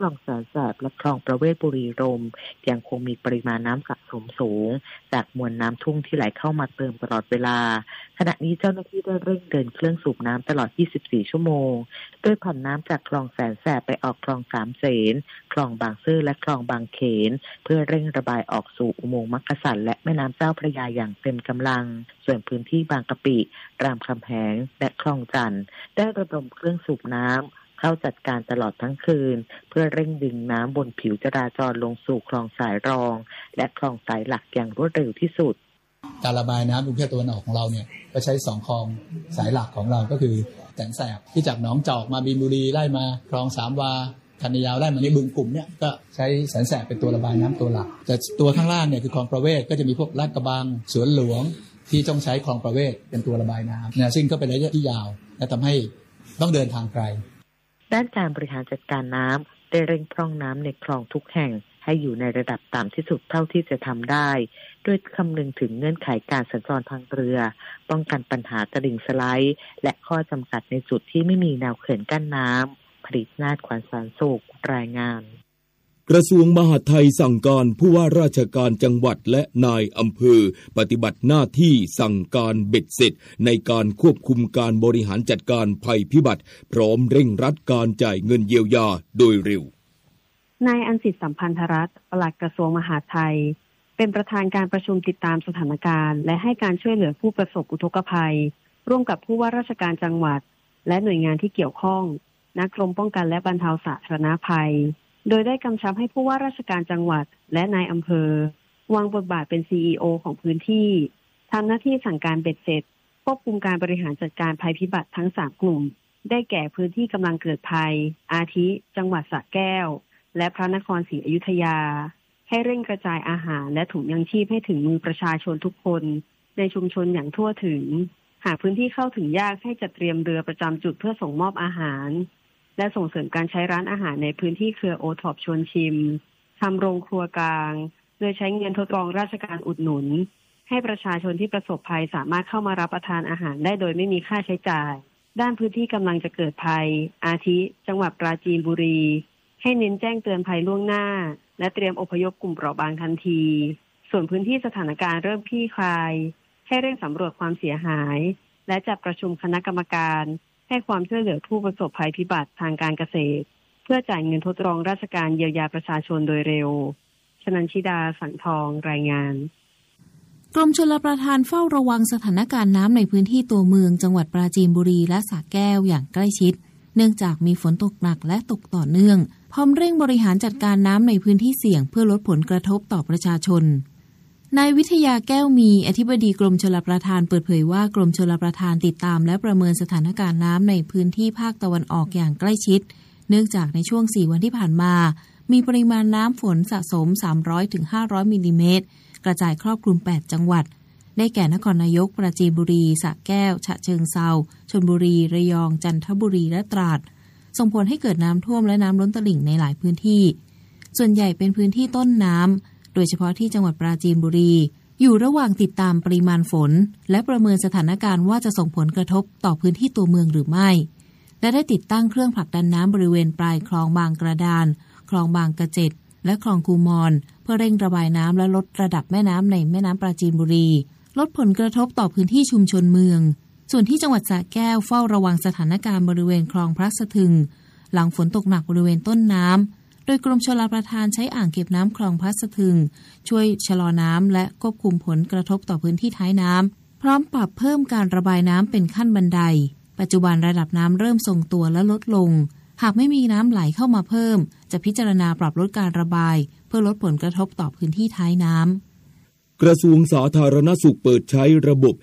ลองแสนแสบและคลองประเวศบุรีรมย์ยังคงมีปริมาณน้ำสะสมสูงจากมวลน้ำทุ่งที่ไหลเข้ามาเติมตลอดเวลาขณะนี้เจ้าหน้าที่ได้เร่งเดินเครื่องสูบน้ำตลอด 24 ชั่วโมงโดยผ่านน้ำจากคลองแสนแสบไปออกคลองสามเสนคลองบางซื่อและคลองบางเขนเพื่อเร่งระบายออกสู่อุโมงค์มักกะสันและแม่น้ำเจ้าพระยาอย่างเต็มกำลังส่วนพื้นที่บางกะปิรามคำแหงและคลองจันทน์ได้ระดมเครื่องสูบน้ำเข้าจัดการตลอดทั้งคืนเพื่อเร่งดึงน้ำบนผิวจราจรลงสู่คลองสายรองและคลองสายหลักอย่างรวดเร็วที่สุดการระบายน้ำกรุงเทพตะวันออกของเราเนี่ยก็ใช้2คลองสายหลักของเราก็คือแสนแสบที่จากหนองจอกมาบีนบุรีไล่มาคลองสามวาคันยาวไล่มาในบึงกลุ่มเนี่ยก็ใช้แสนแสบเป็นตัวระบายน้ำตัวหลักแต่ตัวข้างล่างเนี่ยคือคลองประเวศก็จะมีพวกลาดกระบังสวนหลวงที่ต้องใช้คลองประเวศเป็นตัวระบายน้ำนะซึ่งก็เป็นระยะที่ยาวและทำให้ต้องเดินทางไกลด้านการบริหารจัดการน้ำได้เร่งพร่องน้ำในคลองทุกแห่งให้อยู่ในระดับต่ำที่สุดเท่าที่จะทำได้โดยคำนึงถึงเงื่อนไขการสัญจรทางเรือป้องกันปัญหาตลิ่งสไลด์และข้อจำกัดในจุดที่ไม่มีแนวเขื่อนกั้นน้ำผลิตนาฏขวัญสารสุขรายงานกระทรวงมหาดไทยสั่งการผู้ว่าราชการจังหวัดและนายอำเภอปฏิบัติหน้าที่สั่งการเบ็ดเสร็จในการควบคุมการบริหารจัดการภัยพิบัติพร้อมเร่งรัดการจ่ายเงินเยียวยาโดยเร็วนายอัญสิทธิ์สัมพันธรัตน์ปลัดกระทรวงมหาดไทยเป็นประธานการประชุมติดตามสถานการณ์และให้การช่วยเหลือผู้ประสบอุทกภัยร่วมกับผู้ว่าราชการจังหวัดและหน่วยงานที่เกี่ยวข้องณกรมป้องกันและบรรเทาสาธารณภัยโดยได้กำชับให้ผู้ว่าราชการจังหวัดและนายอำเภอวางบทบาทเป็น CEO ของพื้นที่ทำหน้าที่สั่งการเบ็ดเสร็จควบคุมการบริหารจัดการภัยพิบัติทั้ง3กลุ่มได้แก่พื้นที่กำลังเกิดภัยอาทิจังหวัดสระแก้วและพระนครศรีอยุธยาให้เร่งกระจายอาหารและถุงยังชีพให้ถึงมือประชาชนทุกคนในชุมชนอย่างทั่วถึงหากพื้นที่เข้าถึงยากให้จัดเตรียมเรือประจำจุดเพื่อส่งมอบอาหารและส่งเสริมการใช้ร้านอาหารในพื้นที่เครือโอท็อปชวนชิมทำโรงครัวกลางโดยใช้เงินทดลองราชการอุดหนุนให้ประชาชนที่ประสบภัยสามารถเข้ามารับประทานอาหารได้โดยไม่มีค่าใช้จ่ายด้านพื้นที่กำลังจะเกิดภัยอาทิจังหวัดปราจีนบุรีให้เน้นแจ้งเตือนภัยล่วงหน้าและเตรียมอพยพกลุ่มเปราะบางทันทีส่วนพื้นที่สถานการณ์เริ่มคลี่คลายให้เร่งสำรวจความเสียหายและจัดประชุมคณะกรรมการให้ความช่วยเหลือผู้ประสบภัยพิบัติทางการเกษตรเพื่อจ่ายเงินทดลองราชการเยียวยาประชาชนโดยเร็วชนันชิดาสังทองรายงานกรมชลประทานเฝ้าระวังสถานการณ์น้ำในพื้นที่ตัวเมืองจังหวัดปราจีนบุรีและสระแก้วอย่างใกล้ชิดเนื่องจากมีฝนตกหนักและตกต่อเนื่องพร้อมเร่งบริหารจัดการน้ำในพื้นที่เสี่ยงเพื่อลดผลกระทบต่อประชาชนนายวิทยาแก้วมีอธิบดีกรมชลประทานเปิดเผยว่ากรมชลประทานติดตามและประเมินสถานการณ์น้ำในพื้นที่ภาคตะวันออกอย่างใกล้ชิดเนื่องจากในช่วง4วันที่ผ่านมามีปริมาณน้ำฝนสะสม 300-500 มิลลิเมตรกระจายครอบคลุม8จังหวัดได้แก่นครนายกปราจีนบุรีสระแก้วฉะเชิงเทราชลบุรีระยองจันทบุรีและตราดส่งผลให้เกิดน้ำท่วมและน้ำล้นตลิ่งในหลายพื้นที่ส่วนใหญ่เป็นพื้นที่ต้นน้ำโดยเฉพาะที่จังหวัดปราจีนบุรีอยู่ระหว่างติดตามปริมาณฝนและประเมินสถานการณ์ว่าจะส่งผลกระทบต่อพื้นที่ตัวเมืองหรือไม่และได้ติดตั้งเครื่องผลักดันน้ำบริเวณปลายคลองบางกระดานคลองบางกระเจ็ดและคลองกูมอนเพื่อเร่งระบายน้ำและลดระดับแม่น้ำในแม่น้ำปราจีนบุรีลดผลกระทบต่อพื้นที่ชุมชนเมืองส่วนที่จังหวัดสระแก้วเฝ้าระวังสถานการณ์บริเวณคลองพระสะทึงหลังฝนตกหนักบริเวณต้นน้ำโดยกรมชลประทานใช้อ่างเก็บน้ำคลองพระสะทึงช่วยชะลอน้ำและควบคุมผลกระทบต่อพื้นที่ท้ายน้ำพร้อมปรับเพิ่มการระบายน้ำเป็นขั้นบันไดปัจจุบันระดับน้ำเริ่มทรงตัวและลดลงหากไม่มีน้ำไหลเข้ามาเพิ่มจะพิจารณาปรับลดการระบายเพื่อลดผลกระทบต่อพื้นที่ท้ายน้ำกระทรวงสาธารณสุขเปิดใช้ระบบ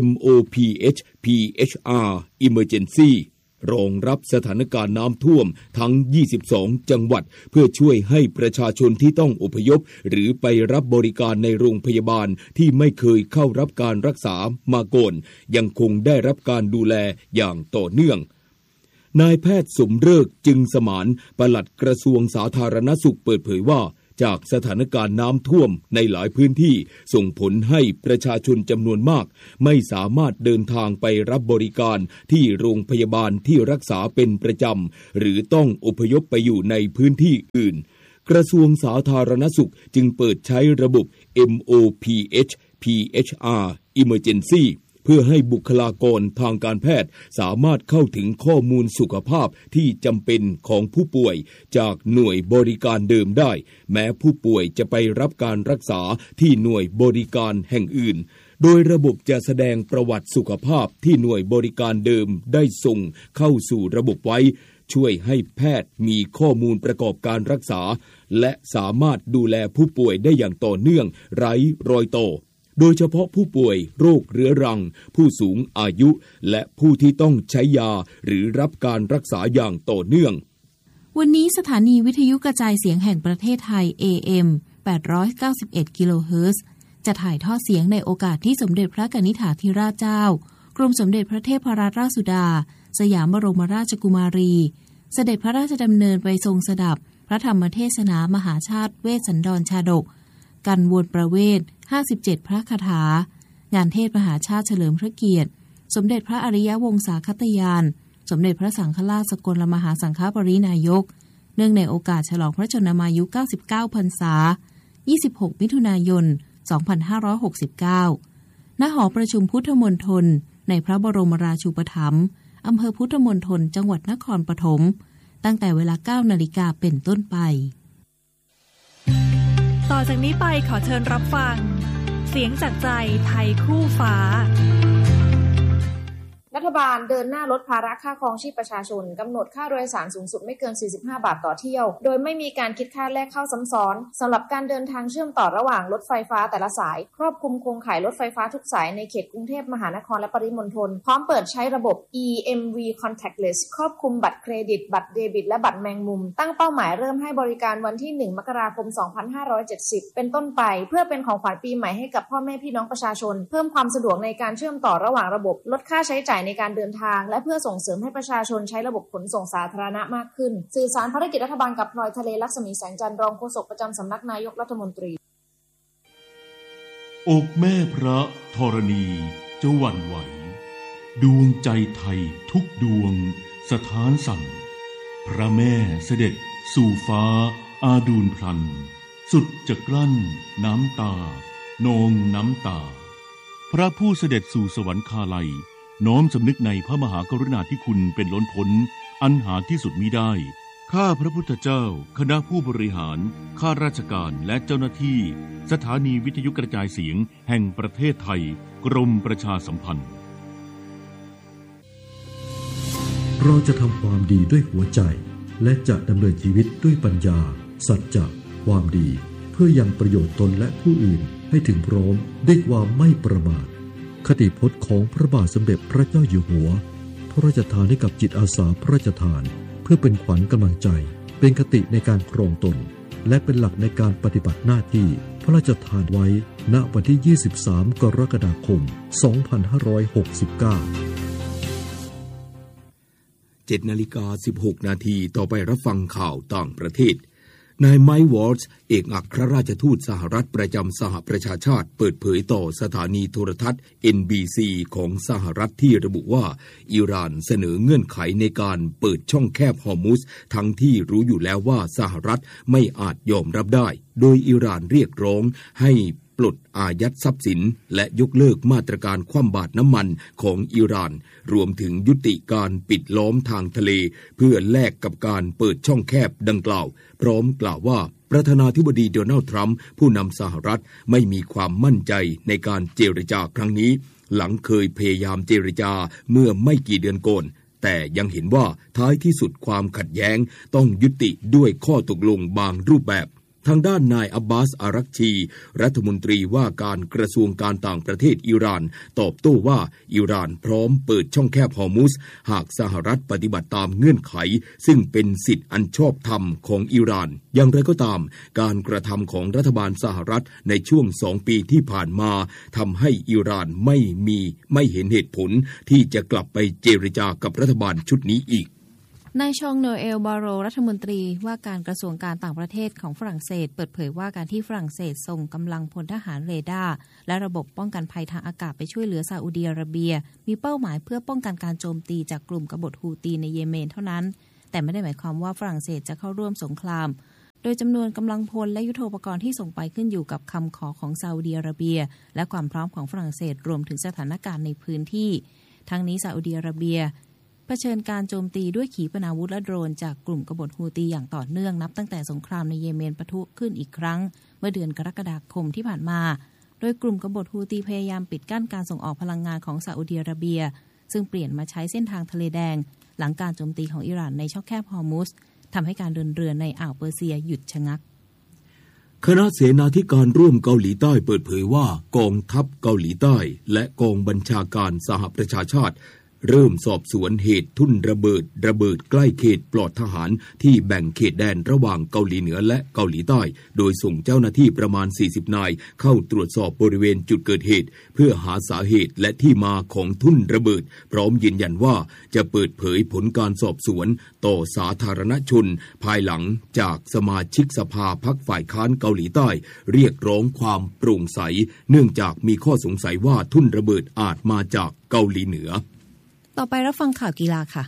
MOPH PHR Emergency รองรับสถานการณ์น้ำท่วมทั้ง22จังหวัดเพื่อช่วยให้ประชาชนที่ต้องอพยพหรือไปรับบริการในโรงพยาบาลที่ไม่เคยเข้ารับการรักษามาก่อนยังคงได้รับการดูแลอย่างต่อเนื่องนายแพทย์สมฤกษ์จึงสมานปลัดกระทรวงสาธารณสุขเปิดเผยว่าจากสถานการณ์น้ำท่วมในหลายพื้นที่ส่งผลให้ประชาชนจำนวนมากไม่สามารถเดินทางไปรับบริการที่โรงพยาบาลที่รักษาเป็นประจำหรือต้องอพยพไปอยู่ในพื้นที่อื่นกระทรวงสาธารณสุขจึงเปิดใช้ระบบ MOPH PHR Emergency เพื่อให้บุคลากรทางการแพทย์สามารถเข้าถึงข้อมูลสุขภาพที่จำเป็นของผู้ป่วยจากหน่วยบริการเดิมได้แม้ผู้ป่วยจะไปรับการรักษาที่หน่วยบริการแห่งอื่นโดยระบบจะแสดงประวัติสุขภาพที่หน่วยบริการเดิมได้ส่งเข้าสู่ระบบไว้ช่วยให้แพทย์มีข้อมูลประกอบการรักษาและสามารถดูแลผู้ป่วยได้อย่างต่อเนื่องไร้รอยต่อโดยเฉพาะผู้ป่วยโรคเรื้อรังผู้สูงอายุและผู้ที่ต้องใช้ยาหรือรับการรักษาอย่างต่อเนื่องวันนี้สถานีวิทยุกระจายเสียงแห่งประเทศไทย AM 891 กิโลเฮิรตซ์จะถ่ายทอดเสียงในโอกาสที่สมเด็จพระกนิษฐาธิราชเจ้ากรมสมเด็จพระเทพรัตนราชสุดาสยามบรมราชกุมารีเสด็จพระราชดำเนินไปทรงสดับพระธรรมเทศนามหาชาติเวสสันดรชาดกกันวนประเวศ57พระคาถางานเทศมหาชาติเฉลิมพระเกียรติสมเด็จพระอริยวงศาคตยานสมเด็จพระสังฆราชสกลมหาสังฆปรินายกเนื่องในโอกาสฉลองพระชนมายุ99พรรษา26มิถุนายน2569ณหอประชุมพุทธมณฑลในพระบรมราชูปถัมภ์อำเภอพุทธมณฑลจังหวัดนครปฐมตั้งแต่เวลา 9 นาฬิกาเป็นต้นไปต่อจากนี้ไปขอเชิญรับฟังเสียงจากใจไทยคู่ฟ้ารัฐบาลเดินหน้าลดภาระค่าครองชีพประชาชนกำหนดค่าโดยสารสูงสุดไม่เกิน45 บาทต่อเที่ยวโดยไม่มีการคิดค่าแลกเข้าซ้ำซ้อนสำหรับการเดินทางเชื่อมต่อระหว่างรถไฟฟ้าแต่ละสายครอบคลุมโครงข่ายรถไฟฟ้าทุกสายในเขตกรุงเทพมหานครและปริมณฑลพร้อมเปิดใช้ระบบ EMV Contactless ครอบคลุมบัตรเครดิตบัตรเดบิตและบัตรแมงมุมตั้งเป้าหมายเริ่มให้บริการวันที่1 มกราคม 2570เป็นต้นไปเพื่อเป็นของขวัญปีใหม่ให้กับพ่อแม่พี่น้องประชาชนเพิ่มความสะดวกในการเชื่อมต่อระหว่างระบบลดค่าใช้จ่ายในการเดินทางและเพื่อส่งเสริมให้ประชาชนใช้ระบบขนส่งสาธารณะมากขึ้นสื่อสารภารกิจรัฐบาลกับพลอยทะเลลักษมีแสงจันทร์รองโฆษกประจำสำนักนายกรัฐมนตรีอกแม่พระธรณีจะหวั่นไหวดวงใจไทยทุกดวงสถานสั่นพระแม่เสด็จสู่ฟ้าอาดูลพลันสุดจะกลั้นน้ำตานองน้ำตาพระผู้เสด็จสู่สวรรคาลัยน้อมสำนึกในพระมหากรุณาธิคุณเป็นล้นพ้นอันหาที่สุดมิได้ข้าพระพุทธเจ้าคณะผู้บริหารข้าราชการและเจ้าหน้าที่สถานีวิทยุกระจายเสียงแห่งประเทศไทยกรมประชาสัมพันธ์เราจะทำความดีด้วยหัวใจและจะดำเนินชีวิตด้วยปัญญาสัจจะความดีเพื่อยังประโยชน์ตนและผู้อื่นให้ถึงพร้อมด้วยความไม่ประมาทคติพจน์ของพระบาทสมเด็จพระเจ้าอยู่หัวพระราชทานให้กับจิตอาสาพระราชทานเพื่อเป็นขวัญกำลังใจเป็นคติในการครองตนและเป็นหลักในการปฏิบัติหน้าที่พระราชทานไว้ณวันที่23กรกฎาคม2569 7:16 นาทีต่อไปรับฟังข่าวต่างประเทศนายไมค์วอลส์เอกอัครราชทูตสหรัฐประจำสหประชาชาติเปิดเผยต่อสถานีโทรทัศน์ NBC ของสหรัฐที่ระบุว่าอิหร่านเสนอเงื่อนไขในการเปิดช่องแคบฮอร์มุซทั้งที่รู้อยู่แล้วว่าสหรัฐไม่อาจยอมรับได้โดยอิหร่านเรียกร้องให้ปลดอายัดทรัพย์สินและยกเลิกมาตรการคว่ำบาตรน้ำมันของอิหร่านรวมถึงยุติการปิดล้อมทางทะเลเพื่อแลกกับการเปิดช่องแคบดังกล่าวพร้อมกล่าวว่าประธานาธิบดีโดนัลด์ทรัมป์ผู้นำสหรัฐไม่มีความมั่นใจในการเจรจาครั้งนี้หลังเคยพยายามเจรจาเมื่อไม่กี่เดือนก่อนแต่ยังเห็นว่าท้ายที่สุดความขัดแย้งต้องยุติด้วยข้อตกลงบางรูปแบบทางด้านนายอับบาสอารักชีรัฐมนตรีว่าการกระทรวงการต่างประเทศอิหร่านตอบโต้ว่าอิหร่านพร้อมเปิดช่องแคบฮอร์มุซหากสหรัฐปฏิบัติตามเงื่อนไขซึ่งเป็นสิทธิอันชอบธรรมของอิหร่านอย่างไรก็ตามการกระทำของรัฐบาลสหรัฐในช่วง2 ปีที่ผ่านมาทำให้อิหร่านไม่เห็นเหตุผลที่จะกลับไปเจรจากับรัฐบาลชุดนี้อีกนายชองโนเอลบาโรรัฐมนตรีว่าการกระทรวงการต่างประเทศของฝรั่งเศสเปิดเผยว่าการที่ฝรั่งเศสส่งกำลังพลทหารเรดาร์และระบบป้องกันภัยทางอากาศไปช่วยเหลือซาอุดิอาระเบียมีเป้าหมายเพื่อป้องกันการโจมตีจากกลุ่มกบฏฮูตีในเยเมนเท่านั้นแต่ไม่ได้หมายความว่าฝรั่งเศสจะเข้าร่วมสงครามโดยจำนวนกำลังพลและยุทโธปกรณ์ที่ส่งไปขึ้นอยู่กับคำขอของซาอุดิอาระเบียและความพร้อมของฝรั่งเศสรวมถึงสถานการณ์ในพื้นที่ทั้งนี้ซาอุดิอาระเบียเผชิญการโจมตีด้วยขีปนาวุธและโดรนจากกลุ่มกบฏฮูตีอย่างต่อเนื่องนับตั้งแต่สงครามในเยเมนปะทุขึ้นอีกครั้งเมื่อเดือนกรกฎาคมที่ผ่านมาโดยกลุ่มกบฏฮูตีพยายามปิดกั้นการส่งออกพลังงานของซาอุดิอาระเบียซึ่งเปลี่ยนมาใช้เส้นทางทะเลแดงหลังการโจมตีของอิหร่านในช่องแคบฮอร์มุซทำให้การเดินเรือในอ่าวเปอร์เซียหยุดชะงักคณะเสนาธิการร่วมเกาหลีใต้เปิดเผยว่ากองทัพเกาหลีใต้และกองบัญชาการสหประชาชาติเริ่มสอบสวนเหตุทุ่นระเบิดใกล้เขตปลอดทหารที่แบ่งเขตแดนระหว่างเกาหลีเหนือและเกาหลีใต้โดยส่งเจ้าหน้าที่ประมาณ40นายเข้าตรวจสอบบริเวณจุดเกิดเหตุเพื่อหาสาเหตุและที่มาของทุ่นระเบิดพร้อมยืนยันว่าจะเปิดเผยผลการสอบสวนต่อสาธารณชนภายหลังจากสมาชิกสภาพรรคฝ่ายค้านเกาหลีใต้เรียกร้องความโปร่งใสเนื่องจากมีข้อสงสัยว่าทุ่นระเบิดอาจมาจากเกาหลีเหนือต่อไปรับฟังข่าวกีฬาค่ะ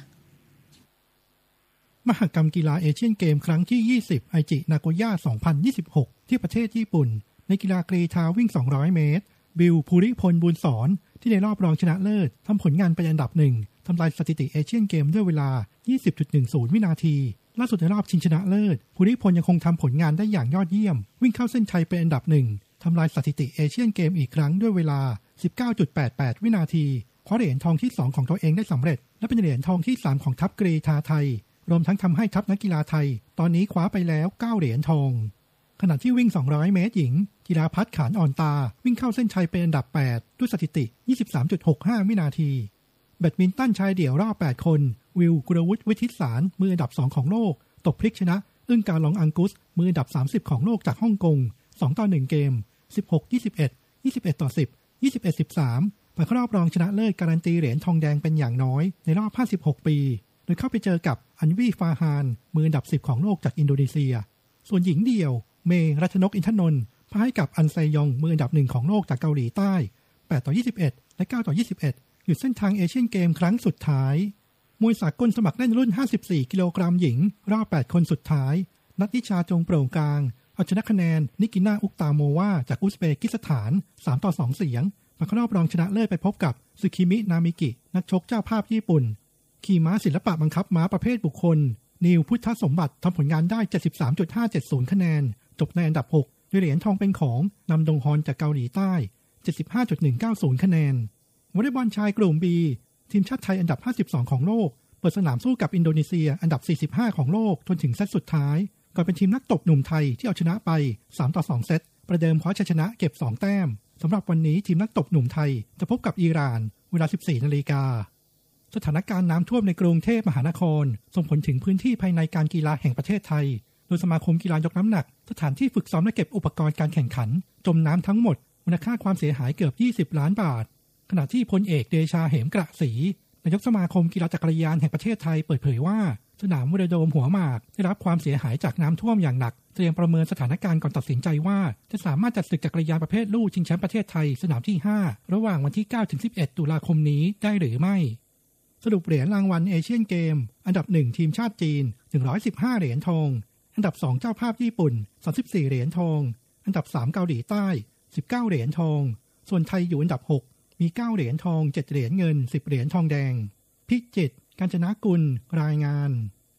มหกรรมกีฬาเอเชียนเกมครั้งที่20ไอจินาโกย่า2026ที่ประเทศญี่ปุ่นในกีฬากรีฑาวิ่ง200เมตรบิลภูริพลบุญสอนที่ในรอบรองชนะเลิศทำผลงานเป็นอันดับ1ทำลายสถิติเอเชียนเกมด้วยเวลา 20.10 วินาทีล่าสุดในรอบชิงชนะเลิศภูริพลยังคงทำผลงานได้อย่างยอดเยี่ยมวิ่งเข้าเส้นชัยเป็นอันดับ1ทำลายสถิติเอเชียนเกมอีกครั้งด้วยเวลา 19.88 วินาทีคว้าเหรียญทองที่2ของตัวเองได้สำเร็จและเป็นเหรียญทองที่3ของทัพกรีฑาไทยรวมทั้งทำให้ทัพนักกีฬาไทยตอนนี้คว้าไปแล้ว9เหรียญทองขณะที่วิ่ง200เมตรหญิงกีฬาพัฒน์ขานอ่อนตาวิ่งเข้าเส้นชัยเป็นอันดับ8ด้วยสถิติ 23.65 วินาทีแบดมินตันชายเดี่ยวรอบ8คนวิลกุลวุฒิวิทิตสารมืออันดับ2ของโลกตบพลิกชนะอึ้งกาลองอังกุสมืออันดับ30ของโลกจากฮ่องกง2-1เกม 16-21 21-10 21-13ผ่านเข้ารอบรองชนะเลิศการันตีเหรียญทองแดงเป็นอย่างน้อยในรอบ56ปีโดยเข้าไปเจอกับอันวีฟาฮานมืออันดับ10ของโลกจากอินโดนีเซียส่วนหญิงเดี่ยวเมรัชนกอินทนนท์พ่ายกับอันไซยองมืออันดับ1ของโลกจากเกาหลีใต้8-21และ9-21หยุดเส้นทางเอเชียนเกมครั้งสุดท้ายมวยสากลสมัครเล่นรุ่น54กิโลกรัมหญิงรอบ8คนสุดท้ายนัทนิชาจงโปร่งกลางเอาชนะคะแนนนิกิน่าอุกตาโมวาจากอุซเบกิสถาน3-2เสียงผ่านเข้ารอบรองชนะเลิศไปพบกับซึคิมินามิกินักชกเจ้าภาพญี่ปุ่นขี่ม้าศิลปะบังคับม้าประเภทบุคคลนิวพุทธสมบัติทำผลงานได้ 73.570 คะแนนจบในอันดับ6ด้วยเหรียญทองเป็นของนำดงฮอนจากเกาหลีใต้ 75.190 คะแนนวอลเลย์บอลชายกลุ่ม B ทีมชาติไทยอันดับ52ของโลกเปิดสนามสู้กับอินโดนีเซียอันดับ45ของโลกจนถึงเซตสุดท้ายก่อนเป็นทีมนักตบหนุ่มไทยที่เอาชนะไป3-2เซตประเดิมคว้าชัยชนะเก็บ2แต้มสำหรับวันนี้ทีมนักตบหนุ่มไทยจะพบกับอิหร่านเวลา 14 นาฬิกาสถานการณ์น้ำท่วมในกรุงเทพมหานครส่งผลถึงพื้นที่ภายในการกีฬาแห่งประเทศไทยโดยสมาคมกีฬายกน้ำหนักสถานที่ฝึกซ้อมและเก็บอุปกรณ์การแข่งขันจมน้ำทั้งหมดมูลค่าความเสียหายเกือบ20 ล้านบาทขณะที่พลเอกเดชาเหมกระศรีนายกสมาคมกีฬาจักรยานแห่งประเทศไทยเปิดเผยว่าสนามเวโรโดมหัวหมากได้รับความเสียหายจากน้ำท่วมอย่างหนักเตรียมประเมินสถานการณ์ก่อนตัดสินใจว่าจะสามารถจัดศึกจักรยานประเภทลู่ชิงแชมป์ประเทศไทยสนามที่5ระหว่างวันที่ 9-11 ตุลาคมนี้ได้หรือไม่สรุปเหรียญรางวัลเอเชียนเกมอันดับ1ทีมชาติจีน115เหรียญทองอันดับ2เจ้าภาพญี่ปุ่น34เหรียญทองอันดับ3เกาหลีใต้19เหรียญทองส่วนไทยอยู่อันดับ6มี9เหรียญทอง7เหรียญเงิน10เหรียญทองแดงพิจิตรกาญจนกุลรายงาน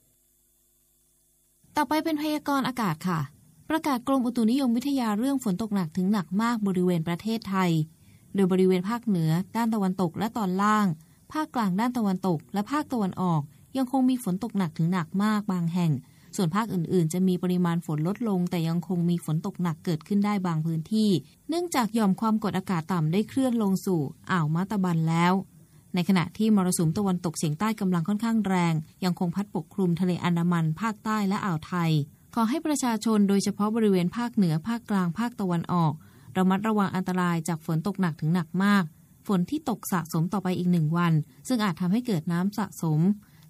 ต่อไปเป็นพยากรณ์อากาศค่ะประกาศกรมอุตุนิยมวิทยาเรื่องฝนตกหนักถึงหนักมากบริเวณประเทศไทยโดยบริเวณภาคเหนือด้านตะวันตกและตอนล่างภาคกลางด้านตะวันตกและภาคตะวันออกยังคงมีฝนตกหนักถึงหนักมากบางแห่งส่วนภาคอื่นๆจะมีปริมาณฝนลดลงแต่ยังคงมีฝนตกหนักเกิดขึ้นได้บางพื้นที่เนื่องจากหย่อมความกดอากาศต่ำได้เคลื่อนลงสู่อ่าวมะตะบันแล้วในขณะที่มรสุมตะวันตกเฉียงใต้กำลังค่อนข้างแรงยังคงพัดปกคลุมทะเลอันดามันภาคใต้และอ่าวไทยขอให้ประชาชนโดยเฉพาะบริเวณภาคเหนือภาคกลางภาคตะวันออกระมัดระวังอันตรายจากฝนตกหนักถึงหนักมากฝนที่ตกสะสมต่อไปอีก1วันซึ่งอาจทำให้เกิดน้ำสะสม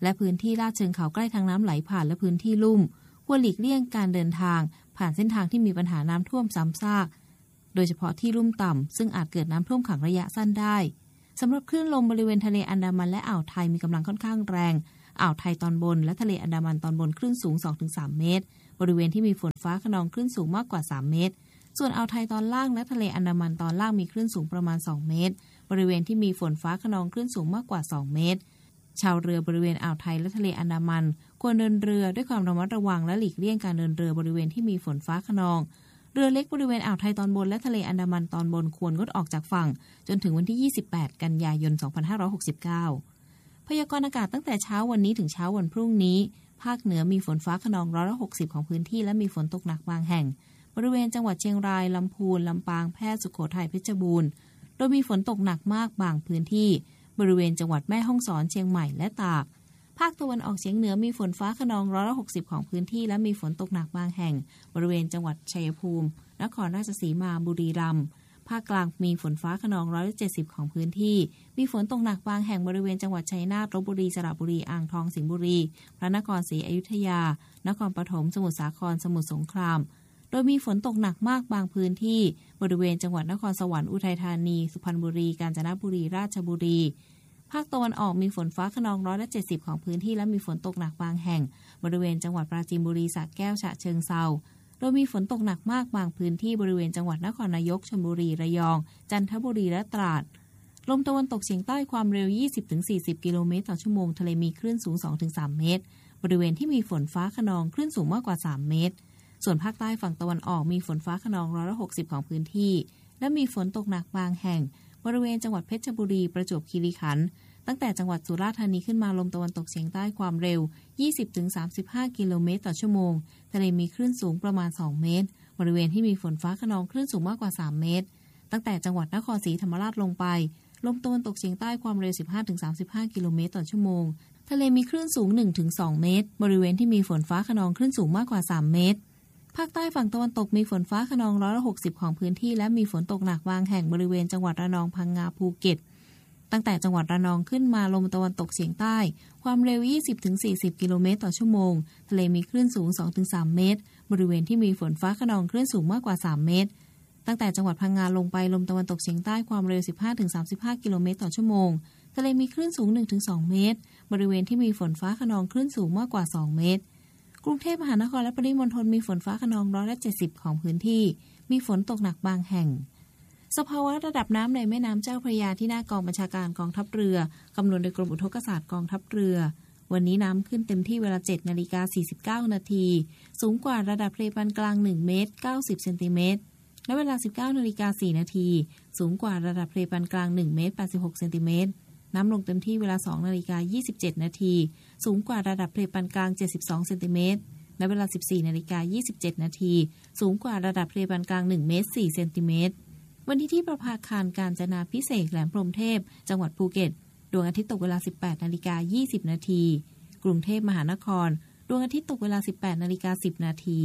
และพื้นที่ลาดเชิงเขาใกล้ทางน้ำไหลผ่านและพื้นที่ลุ่มควรหลีกเลี่ยงการเดินทางผ่านเส้นทางที่มีปัญหาน้ำท่วมซ้ำซากโดยเฉพาะที่ลุ่มต่ำซึ่งอาจเกิดน้ำท่วมขังระยะสั้นได้สำหรับคลื่นลมบริเวณทะเลอันดามันและอ่าวไทยมีกำลังค่อนข้างแรงอ่าวไทยตอนบนและทะเลอันดามันตอนบนคลื่นสูง 2-3 เมตรบริเวณที่มีฝนฟ้าคะนองคลื่นสูงมากกว่า3เมตรส่วนอ่าวไทยตอนล่างและทะเลอันดามันตอนล่างมีคลื่นสูงประมาณ2เมตรบริเวณที่มีฝนฟ้าคะนองคลื่นสูงมากกว่า2เมตรชาวเรือบริเวณอ่าวไทยและทะเลอันดามันควรเดินเรือด้วยความระมัดระวังและหลีกเลี่ยงการเดินเรือบริเวณที่มีฝนฟ้าคะนองเรือเล็กบริเวณอ่าวไทยตอนบนและทะเลอันดามันตอนบนควรงดออกจากฝั่งจนถึงวันที่28กันยายน2569พยากรณ์อากาศตั้งแต่เช้าวันนี้ถึงเช้าวันพรุ่งนี้ภาคเหนือมีฝนฟ้าคะนอง160ของพื้นที่และมีฝนตกหนักบางแห่งบริเวณจังหวัดเชียงรายลำพูนลำปางแพร่สุโขทัยเพชรบูรณ์โดยมีฝนตกหนักมากบางพื้นที่บริเวณจังหวัดแม่ฮ่องสอนเชียงใหม่และตากภาคตะวันออกเฉียงเหนือมีฝนฟ้าคะนอง160ของพื้นที่และมีฝนตกหนักบางแห่งบริเวณจังหวัดชัยภูมินครราชสีมาบุรีรัมย์ภาคกลางมีฝนฟ้าคะนอง170ของพื้นที่มีฝนตกหนักบางแห่งบริเวณจังหวัดชัยนาทลพบุรีสระบุรีอ่างทองสิงห์บุรีพระนครศรีอยุธยานครปฐมสมุทรสาครสมุทรสงครามโดยมีฝนตกหนักมากบางพื้นที่บริเวณจังหวัดนครสวรรค์อุทัยธานีสุพรรณบุรีกาญจนบุรีราชบุรีภาคตะวันออกมีฝนฟ้าคะนอง170ของพื้นที่และมีฝนตกหนักบางแห่งบริเวณจังหวัดปราจีนบุรีสระแก้วฉะเชิงเทราโดยมีฝนตกหนักมากบางพื้นที่บริเวณจังหวัดนครนายกชลบุรีระยองจันทบุรีและตราดลมตะวันตกเฉียงใต้ความเร็ว 20-40 กิโลเมตรต่อชั่วโมงทะเลมีคลื่นสูง 2-3 เมตรบริเวณที่มีฝนฟ้าคะนองคลื่นสูงมากกว่า3เมตรส่วนภาคใต้ฝั่งตะวันออกมีฝนฟ้าคะนอง160ของพื้นที่และมีฝนตกหนักบางแห่งบริเวณจังหวัดเพชรบุรีประจวบคีรีขันธ์ตั้งแต่จังหวัดสุราษฎร์ธานีขึ้นมาลมตะวันตกเฉียงใต้ความเร็ว 20-35 กิโลเมตรต่อชั่วโมงทะเลมีคลื่นสูงประมาณ2เมตรบริเวณที่มีฝนฟ้าคะนองคลื่นสูงมากกว่า3เมตรตั้งแต่จังหวัดนครศรีธรรมราชลงไปลมตะวันตกเฉียงใต้ความเร็ว 15-35 กิโลเมตรต่อชั่วโมงทะเลมีคลื่นสูง 1-2 เมตรบริเวณที่มีฝนฟ้าคะนองคลื่นสูงมากกว่า3เมตรภาคใต้ฝั่งตะวันตกมีฝนฟ้าคะนอง160ของพื้นที่และมีฝนตกหนักบางแห่งบริเวณจังหวัดระนองพังงาภูเก็ตตั้งแต่จังหวัดระนองขึ้นมาลมตะวันตกเฉียงใต้ความเร็ว 20-40 กิโลเมตรต่อชั่วโมงทะเลมีคลื่นสูง 2-3 เมตรบริเวณที่มีฝนฟ้าคะนองคลื่นสูงมากกว่า3เมตรตั้งแต่จังหวัดพังงาลงไปลมตะวันตกเฉียงใต้ความเร็ว 15-35 กิโลเมตรต่อชั่วโมงทะเลมีคลื่นสูง 1-2 เมตรบริเวณที่มีฝนฟ้าคะนองคลื่นสูงมากกว่า2เมตรกรุงเทพมหานครและปริมณฑลมีฝนฟ้าคะนอง170ของพื้นที่มีฝนตกหนักบางแห่งสภาวะระดับน้ำในแม่น้ำเจ้าพระยาที่หน้ากองบัญชาการกองทัพเรือคำนวณโดยกรมอุทกศาสตร์กองทัพเรือวันนี้น้ำขึ้นเต็มที่เวลา 7:49 นาทีสูงกว่าระดับทะเลปานกลาง1เมตร90เซนติเมตรและเวลา 19:04 นาทีสูงกว่าระดับทะเลปานกลาง1เมตร86เซนติเมตรน้ำลงเต็มที่เวลา 2:27 นาทีสูงกว่าระดับทะเลปานกลาง72เซนติเมตรและเวลา 14:27 นาทีสูงกว่าระดับทะเลปานกลาง1เมตร4เซนติเมตรวันนี้ที่ประภาคารกาญจนาภิเษกแหลมพรหมเทพจังหวัดภูเก็ตดวงอาทิตย์ตกเวลา 18:20 นาทีกรุงเทพมหานครดวงอาทิตย์ตกเวลา 18:10 นาที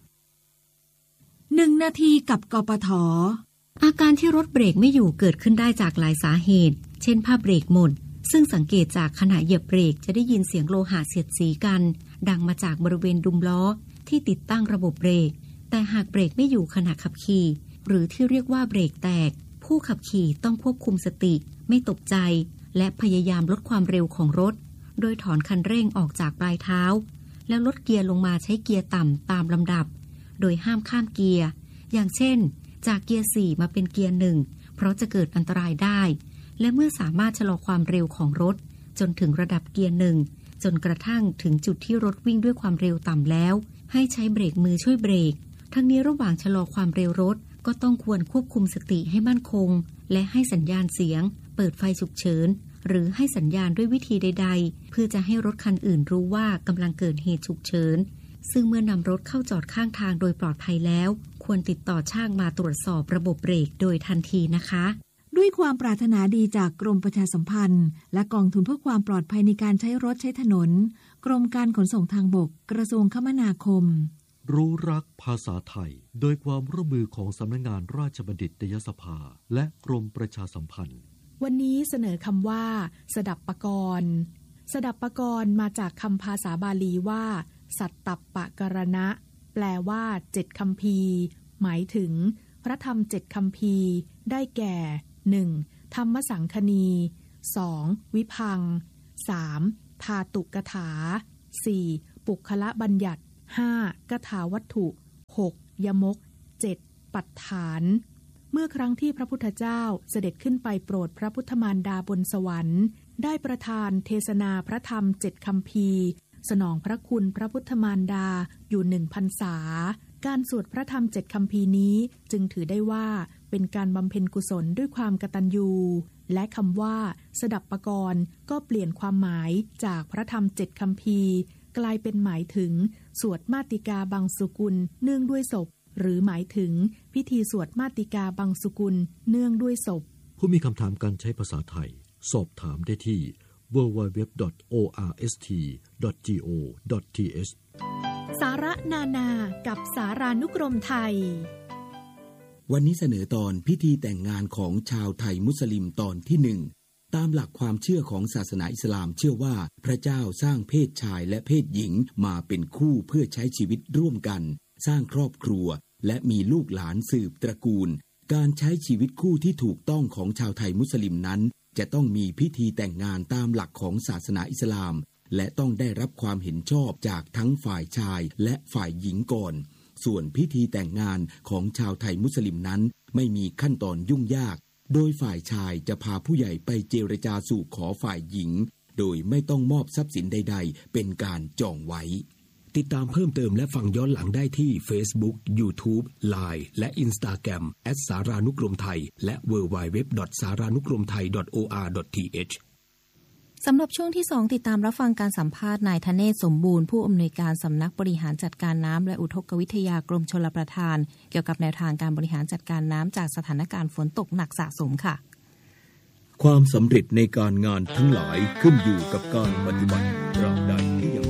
1 นาทีกับกปท.อาการที่รถเบรกไม่อยู่เกิดขึ้นได้จากหลายสาเหตุเช่นผ้าเบรกหมดซึ่งสังเกตจากขณะเหยียบเบรกจะได้ยินเสียงโลหะเสียดสีกันดังมาจากบริเวณดุมล้อที่ติดตั้งระบบเบรกแต่หากเบรกไม่อยู่ขณะขับขี่หรือที่เรียกว่าเบรกแตกผู้ขับขี่ต้องควบคุมสติไม่ตกใจและพยายามลดความเร็วของรถโดยถอนคันเร่งออกจากปลายเท้าแล้วลดเกียร์ลงมาใช้เกียร์ต่ำตามลำดับโดยห้ามข้ามเกียร์อย่างเช่นจากเกียร์4มาเป็นเกียร์1เพราะจะเกิดอันตรายได้และเมื่อสามารถชะลอความเร็วของรถจนถึงระดับเกียร์1จนกระทั่งถึงจุดที่รถวิ่งด้วยความเร็วต่ำแล้วให้ใช้เบรกมือช่วยเบรกทั้งนี้ระหว่างชะลอความเร็วรถก็ต้องควรควบคุมสติให้มั่นคงและให้สัญญาณเสียงเปิดไฟฉุกเฉินหรือให้สัญญาณด้วยวิธีใดๆเพื่อจะให้รถคันอื่นรู้ว่ากำลังเกิดเหตุฉุกเฉินซึ่งเมื่อนำรถเข้าจอดข้างทางโดยปลอดภัยแล้วควรติดต่อช่างมาตรวจสอบระบบเบรกโดยทันทีนะคะด้วยความปรารถนาดีจากกรมประชาสัมพันธ์และกองทุนเพื่อความปลอดภัยในการใช้รถใช้ถนนกรมการขนส่งทางบกกระทรวงคมนาคมรู้รักภาษาไทยโดยความร่วมมือของสำนักงานราชบัณฑิตยสภาและกรมประชาสัมพันธ์วันนี้เสนอคำว่าสดับปกรณ์สดัปปกรณ์มาจากคำภาษาบาลีว่าสัตตัปปกรณะแปลว่า7คัมภีร์หมายถึงพระธรรม7คัมภีร์ได้แก่ 1. ธรรมสังคณี 2. วิพังค์ 3. ธาตุกถา 4. ปุคละบัญญัติ 5. กถาวัตถุ 6. ยมก 7. ปัฏฐานเมื่อครั้งที่พระพุทธเจ้าเสด็จขึ้นไปโปรดพระพุทธมารดาบนสวรรค์ได้ประทานเทศนาพระธรรม7คัมภีร์สนองพระคุณพระพุทธมารดาอยู่1 พรรษาการสวดพระธรรม7คัมภีร์นี้จึงถือได้ว่าเป็นการบำเพ็ญกุศลด้วยความกตัญญูและคำว่าสดัปปกรณ์ก็เปลี่ยนความหมายจากพระธรรม7คัมภีร์กลายเป็นหมายถึงสวดมาติกาบังสุกุลเนื่องด้วยศพหรือหมายถึงพิธีสวดมาติกาบังสุกุลเนื่องด้วยศพผู้มีคำถามการใช้ภาษาไทยสอบถามได้ที่ www.orst.go.th สาระนานากับสารานุกรมไทยวันนี้เสนอตอนพิธีแต่งงานของชาวไทยมุสลิมตอนที่ 1ตามหลักความเชื่อของศาสนาอิสลามเชื่อว่าพระเจ้าสร้างเพศชายและเพศหญิงมาเป็นคู่เพื่อใช้ชีวิตร่วมกันสร้างครอบครัวและมีลูกหลานสืบตระกูลการใช้ชีวิตคู่ที่ถูกต้องของชาวไทยมุสลิมนั้นจะต้องมีพิธีแต่งงานตามหลักของศาสนาอิสลามและต้องได้รับความเห็นชอบจากทั้งฝ่ายชายและฝ่ายหญิงก่อนส่วนพิธีแต่งงานของชาวไทยมุสลิมนั้นไม่มีขั้นตอนยุ่งยากโดยฝ่ายชายจะพาผู้ใหญ่ไปเจรจาสู่ขอฝ่ายหญิงโดยไม่ต้องมอบทรัพย์สินใดๆเป็นการจองไว้ติดตามเพิ่มเติมและฟังย้อนหลังได้ที่ Facebook, YouTube, Line และ Instagram @saranukromthai และ www.saranukromthai.or.th สำหรับช่วงที่2ติดตามรับฟังการสัมภาษณ์นายธเนศสมบูรณ์ผู้อำนวยการสำนักบริหารจัดการน้ำและอุทกวิทยากรมชลประทานเกี่ยวกับแนวทางการบริหารจัดการน้ำจากสถานการณ์ฝนตกหนักสะสมค่ะความสำเร็จในการงานทั้งหลายขึ้นอยู่กับการปฏิบัติตราบใดที่ยัง